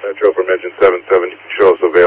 Metro from engine 77. You can show us a